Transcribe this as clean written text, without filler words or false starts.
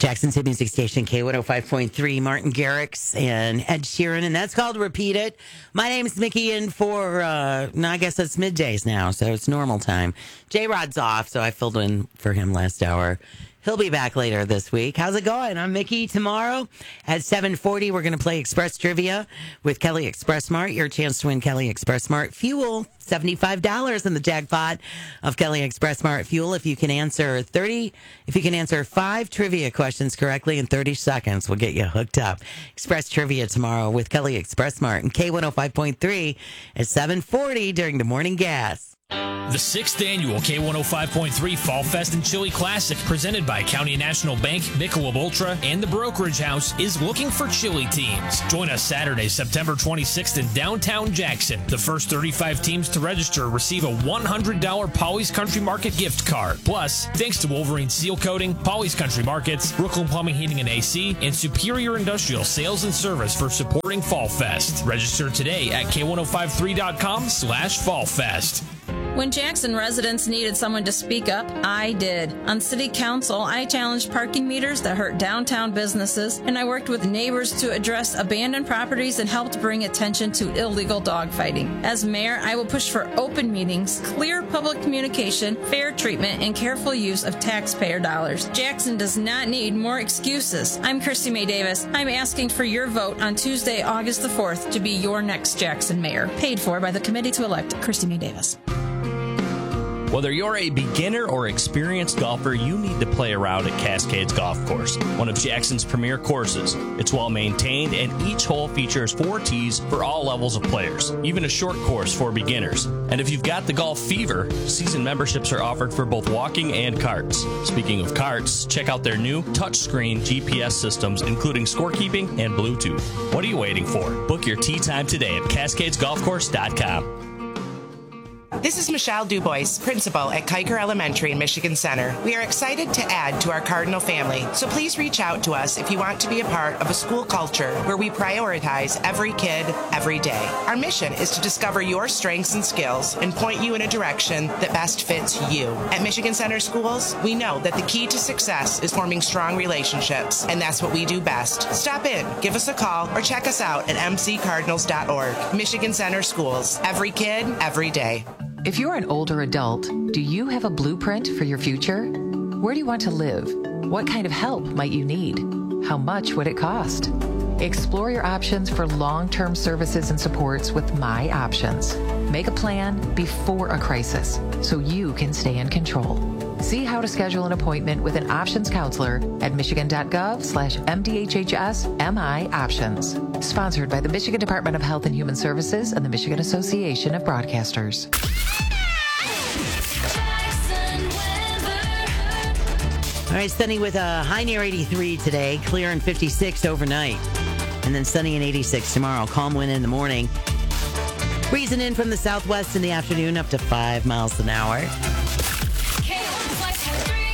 Jackson's hit music station, K105.3, Martin Garrix and Ed Sheeran, and that's called Repeat It. My name's Mickey, and for, I guess it's middays now, so it's normal time. J-Rod's off, so I filled in for him last hour. He'll be back later this week. How's it going? I'm Mickey. Tomorrow at 7:40, we're going to play Express Trivia with Kelly Express Mart. Your chance to win Kelly Express Mart fuel, $75 in the jackpot of Kelly Express Mart fuel. If you can answer 5 trivia questions correctly in 30 seconds, we'll get you hooked up. Express Trivia tomorrow with Kelly Express Mart and K105.3 at 7:40 during the morning gas. The 6th annual K105.3 Fall Fest and Chili Classic, presented by County National Bank, Michelob Ultra, and the Brokerage House, is looking for chili teams. Join us Saturday, September 26th in downtown Jackson. The first 35 teams to register receive a $100 Polly's Country Market gift card. Plus, thanks to Wolverine Seal Coating, Polly's Country Markets, Brooklyn Plumbing, Heating, and AC, and Superior Industrial Sales and Service for supporting Fall Fest. Register today at K1053.com/FallFest. When Jackson residents needed someone to speak up, I did. On City Council, I challenged parking meters that hurt downtown businesses, and I worked with neighbors to address abandoned properties and helped bring attention to illegal dogfighting. As mayor, I will push for open meetings, clear public communication, fair treatment, and careful use of taxpayer dollars. Jackson does not need more excuses. I'm Christy Mae Davis. I'm asking for your vote on Tuesday, August the 4th to be your next Jackson mayor. Paid for by the Committee to Elect Christy Mae Davis. Whether you're a beginner or experienced golfer, you need to play around at Cascades Golf Course, one of Jackson's premier courses. It's well maintained, and each hole features 4 tees for all levels of players, even a short course for beginners. And if you've got the golf fever, season memberships are offered for both walking and carts. Speaking of carts, check out their new touchscreen GPS systems, including scorekeeping and Bluetooth. What are you waiting for? Book your tee time today at CascadesGolfCourse.com. This is Michelle Dubois, principal at Kiker Elementary in Michigan Center. We are excited to add to our Cardinal family, so please reach out to us if you want to be a part of a school culture where we prioritize every kid, every day. Our mission is to discover your strengths and skills and point you in a direction that best fits you. At Michigan Center Schools, we know that the key to success is forming strong relationships, and that's what we do best. Stop in, give us a call, or check us out at mccardinals.org. Michigan Center Schools, every kid, every day. If you're an older adult, do you have a blueprint for your future? Where do you want to live? What kind of help might you need? How much would it cost? Explore your options for long-term services and supports with My Options. Make a plan before a crisis so you can stay in control. See how to schedule an appointment with an options counselor at michigan.gov/MDHHS-MI Options. Sponsored by the Michigan Department of Health and Human Services and the Michigan Association of Broadcasters. All right, sunny with a high near 83 today, clear and 56 overnight, and then sunny and 86 tomorrow. Calm wind in the morning. Breezing in from the southwest in the afternoon up to 5 miles an hour. K105.3